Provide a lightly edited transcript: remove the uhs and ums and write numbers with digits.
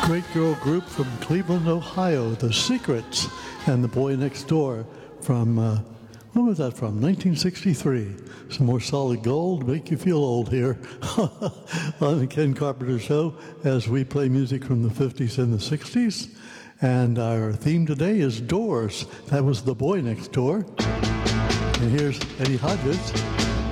Great girl group from Cleveland, Ohio, The Secrets, and The Boy Next Door from, when was that from? 1963. Some more solid gold, make you feel old here on the Ken Carpenter Show as we play music from the 50s and the 60s. And our theme today is Doors. That was The Boy Next Door. And here's Eddie Hodges.